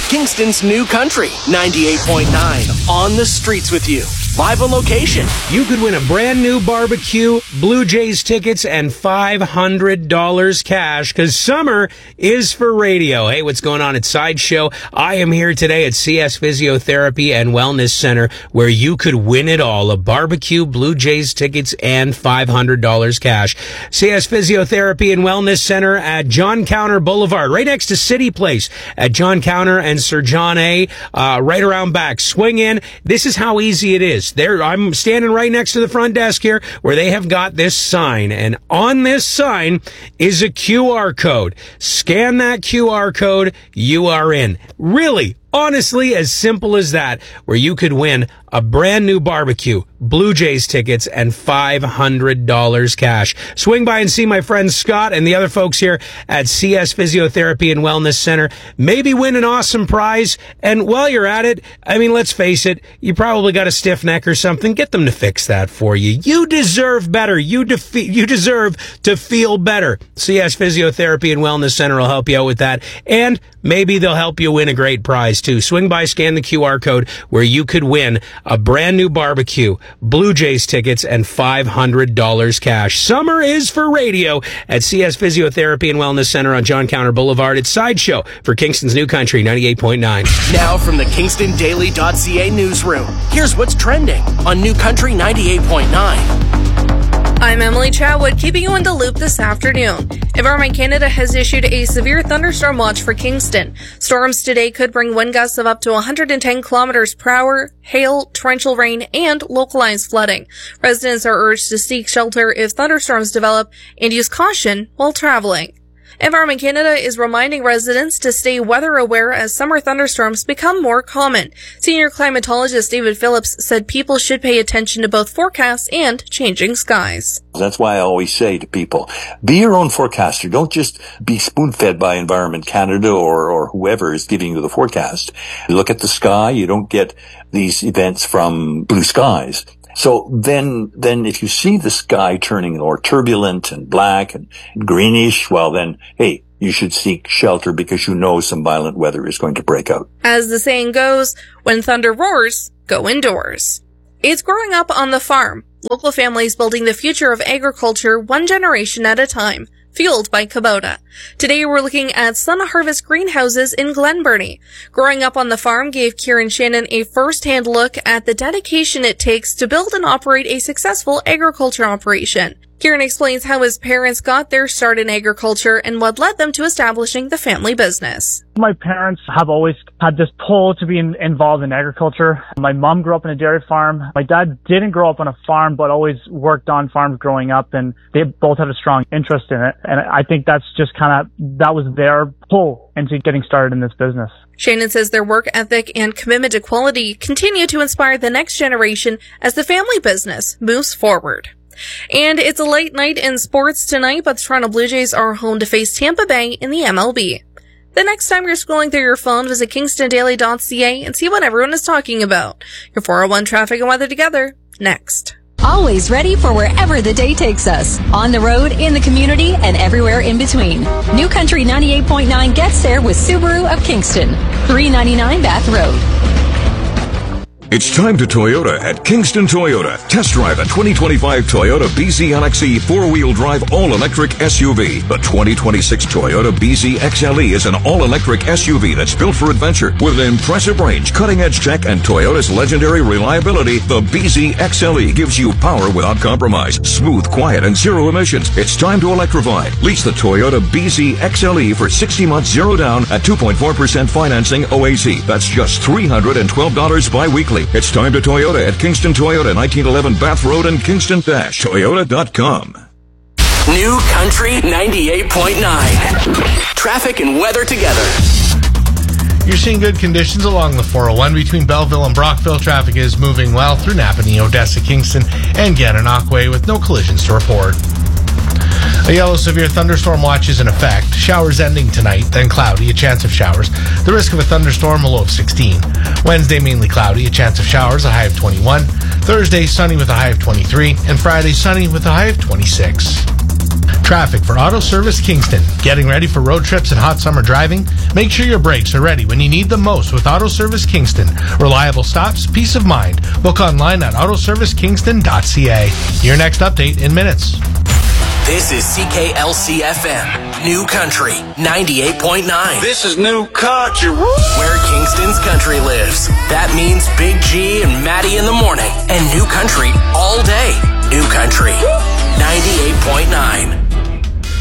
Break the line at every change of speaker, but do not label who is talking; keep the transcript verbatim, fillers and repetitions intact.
Kingston's New Country, ninety-eight point nine. On the streets with you. Live on location.
You could win a brand new barbecue, Blue Jays tickets, and five hundred dollars cash, because summer is for radio. Hey, what's going on at Sideshow? I am here today at C S Physiotherapy and Wellness Center, where you could win it all. A barbecue, Blue Jays tickets, and five hundred dollars cash. C S Physiotherapy and Wellness Center at John Counter Boulevard, right next to City Place at John Counter and Sir John A, uh, right around back. Swing in. This is how easy it is. There, I'm standing right next to the front desk here where they have got this sign, and on this sign is a Q R code. Scan that Q R code, you are in. Really, honestly, as simple as that, where you could win a brand new barbecue, Blue Jays tickets, and five hundred dollars cash. Swing by and see my friend Scott and the other folks here at C S Physiotherapy and Wellness Center. Maybe win an awesome prize. And while you're at it, I mean, let's face it, you probably got a stiff neck or something. Get them to fix that for you. You deserve better. You defe- you deserve to feel better. C S Physiotherapy and Wellness Center will help you out with that. And maybe they'll help you win a great prize too. Swing by, scan the Q R code where you could win a brand new barbecue, Blue Jays tickets, and five hundred dollars cash. Summer is for radio at C S Physiotherapy and Wellness Center on John Counter Boulevard. It's Sideshow for Kingston's New Country, ninety-eight point nine.
Now from the Kingston Daily dot C A newsroom, here's what's trending on New Country ninety-eight point nine.
I'm Emily Chatwood, keeping you in the loop this afternoon. Environment Canada has issued a severe thunderstorm watch for Kingston. Storms today could bring wind gusts of up to one hundred ten kilometers per hour, hail, torrential rain, and localized flooding. Residents are urged to seek shelter if thunderstorms develop and use caution while traveling. Environment Canada is reminding residents to stay weather aware as summer thunderstorms become more common. Senior climatologist David Phillips said people should pay attention to both forecasts and changing skies.
That's why I always say to people, be your own forecaster. Don't just be spoon-fed by Environment Canada or, or whoever is giving you the forecast. You look at the sky, you don't get these events from blue skies. So then, then if you see the sky turning more turbulent and black and greenish, well then, hey, you should seek shelter because you know some violent weather is going to break out.
As the saying goes, when thunder roars, go indoors. It's growing up on the farm. Local families building the future of agriculture one generation at a time. Fueled by Kubota. Today we're looking at Sun Harvest greenhouses in Glen Burnie. Growing up on the farm gave Kieran Shannon a first-hand look at the dedication it takes to build and operate a successful agriculture operation. Kieran explains how his parents got their start in agriculture and what led them to establishing the family business.
My parents have always had this pull to be in, involved in agriculture. My mom grew up on a dairy farm. My dad didn't grow up on a farm, but always worked on farms growing up, and they both had a strong interest in it. And I think that's just kind of, that was their pull into getting started in this business.
Shannon says their work ethic and commitment to quality continue to inspire the next generation as the family business moves forward. And it's a late night in sports tonight, but the Toronto Blue Jays are home to face Tampa Bay in the M L B. The next time you're scrolling through your phone, visit Kingston Daily dot C A and see what everyone is talking about. Your four oh one traffic and weather together, next.
Always ready for wherever the day takes us. On the road, in the community, and everywhere in between. New Country ninety-eight point nine gets there with Subaru of Kingston. three ninety-nine Bath Road.
It's time to Toyota at Kingston Toyota. Test drive a twenty twenty-five Toyota B Z L X E four-wheel drive all-electric S U V. The twenty twenty-six Toyota B Z X L E is an all-electric S U V that's built for adventure with an impressive range, cutting-edge tech, and Toyota's legendary reliability. The B Z X L E gives you power without compromise, smooth, quiet, and zero emissions. It's time to electrify. Lease the Toyota B Z X L E for sixty months zero down at two point four percent financing O A C. That's just three hundred twelve dollars bi-weekly. It's time to Toyota at Kingston Toyota, nineteen eleven Bath Road and Kingston Toyota dot com.
New Country ninety-eight point nine. Traffic and weather together.
You're seeing good conditions along the four oh one between Belleville and Brockville. Traffic is moving well through Napanee, Odessa, Kingston, and Gananoque with no collisions to report. A yellow severe thunderstorm watch is in effect. Showers ending tonight, then cloudy, a chance of showers. The risk of a thunderstorm, a low of sixteen. Wednesday, mainly cloudy, a chance of showers, a high of twenty-one. Thursday, sunny with a high of twenty-three. And Friday, sunny with a high of twenty-six. Traffic for Auto Service Kingston. Getting ready for road trips and hot summer driving? Make sure your brakes are ready when you need them most with Auto Service Kingston. Reliable stops, peace of mind. Book online at auto service kingston dot c a. Your next update in minutes.
This is C K L C F M, New Country, ninety-eight point nine.
This is New Country.
Where Kingston's country lives. That means Big G and Maddie in the morning. And New Country all day. New Country, ninety-eight point nine.